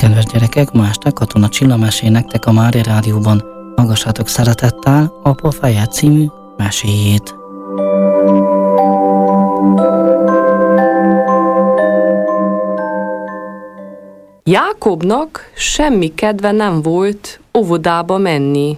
Kedves gyerekek, ma este Katona Csilla mesél nektek a Mária Rádióban. Hallgassátok szeretettel Apa feje című meséjét. Jákobnak semmi kedve nem volt óvodába menni.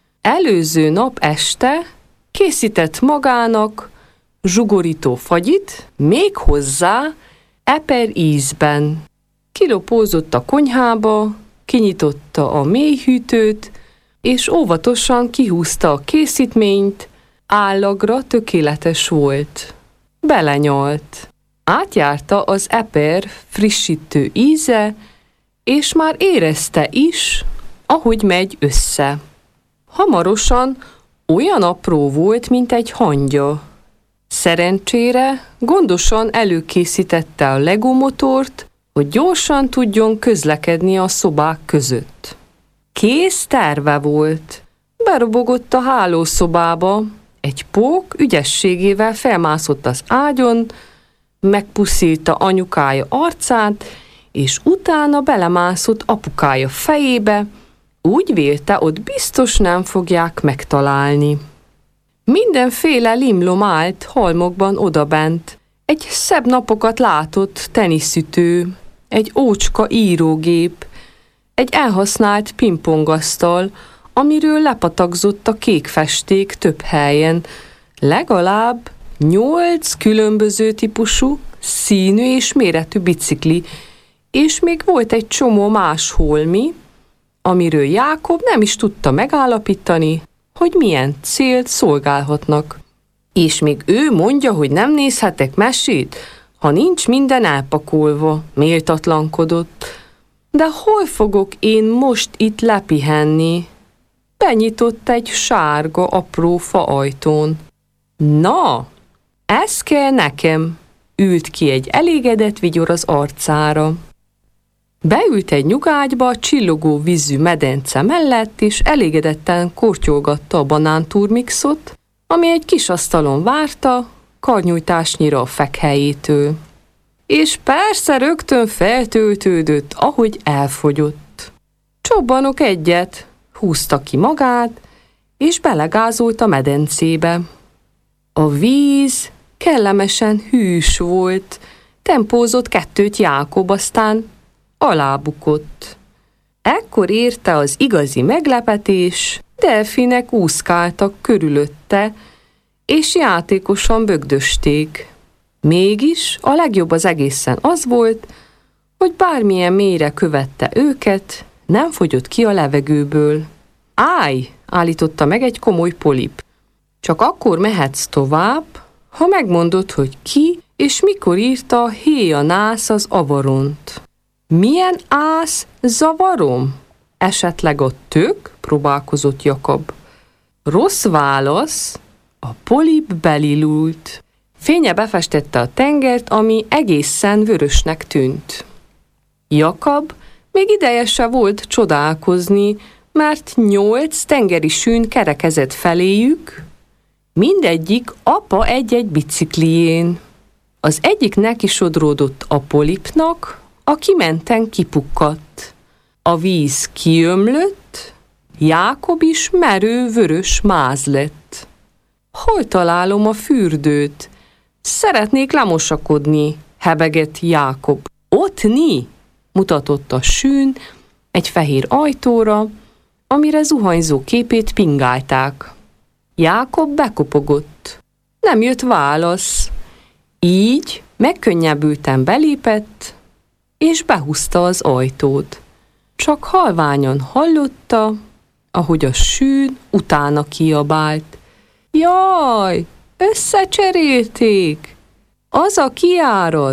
Előző nap este készített magának zsugorító fagyit, méghozzá eper ízben. Kilopózott a konyhába, kinyitotta a mélyhűtőt, és óvatosan kihúzta a készítményt, állagra tökéletes volt. Belenyalt. Átjárta az eper frissítő íze, és már érezte is, ahogy megy össze. Hamarosan olyan apró volt, mint egy hangya. Szerencsére gondosan előkészítette a Lego motort, hogy gyorsan tudjon közlekedni a szobák között. Kész terve volt. Berobogott a hálószobába, egy pók ügyességével felmászott az ágyon, megpuszilta anyukája arcát, és utána belemászott apukája fejébe, úgy vélte, ott biztos nem fogják megtalálni. Mindenféle limlom állt halmokban odabent. Egy szebb napokat látott teniszütő, egy ócska írógép, egy elhasznált pingpongasztal, amiről lepatakzott a kék festék több helyen, legalább 8 különböző típusú, színű és méretű bicikli, és még volt egy csomó más holmi, amiről Jákob nem is tudta megállapítani, hogy milyen célt szolgálhatnak. És még ő mondja, hogy nem nézhetek mesét, ha nincs minden elpakolva, méltatlankodott. De hol fogok én most itt lepihenni? Benyitott egy sárga, apró faajtón. Na, ez kell nekem, ült ki egy elégedett vigyor az arcára. Beült egy nyugágyba a csillogó vízű medence mellett, és elégedetten kortyolgatta a banánturmixot, ami egy kis asztalon várta, karnyújtásnyira a fekhelyétől. És persze rögtön feltöltődött, ahogy elfogyott. Csobbanok egyet, húzta ki magát, és belegázolt a medencébe. A víz kellemesen hűs volt, tempózott 2 Jákob, aztán alábukott. Ekkor érte az igazi meglepetés, delfinek úszkáltak körülötte, és játékosan bögdösték. Mégis a legjobb az egészen az volt, hogy bármilyen mélyre követte őket, nem fogyott ki a levegőből. Állj, állította meg egy komoly polip. Csak akkor mehetsz tovább, ha megmondod, hogy ki és mikor írta héja nász az avaront. Milyen ász zavarom? Esetleg a tök? Próbálkozott Jakab. Rossz válasz, a polip belilult. Fénye befestette a tengert, ami egészen vörösnek tűnt. Jakab még ideje se volt csodálkozni, mert 8 tengeri sűn kerekezett feléjük, mindegyik apa egy-egy biciklijén. Az egyik neki sodródott a polipnak, a kimenten kipukkadt. A víz kiömlött, Jákob is merő vörös máz lett. Hol találom a fürdőt? Szeretnék lemosakodni, hebegett Jákob. Ott ni, mutatott a sűn egy fehér ajtóra, amire zuhanyzó képét pingálták. Jákob bekopogott. Nem jött válasz. Így megkönnyebbülten belépett, és behúzta az ajtót. Csak halványan hallotta, ahogy a sűn utána kiabált. Jaj, összecserélték! Az a kiárad!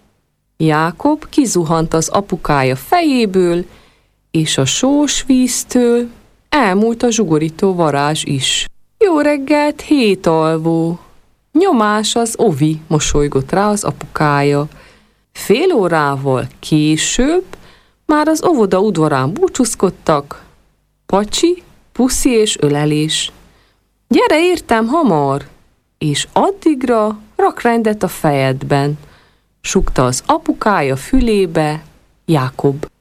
Jákob kizuhant az apukája fejéből, és a sós víztől elmúlt a zsugorító varázs is. Jó reggelt, hétalvó! Nyomás az ovi, mosolygott rá az apukája. Fél órával később már az óvoda udvarán búcsúzkodtak. Pacsi, puszi és ölelés. Gyere értem hamar! És addigra rak rendet a fejedben, sukta az apukája fülébe Jákob.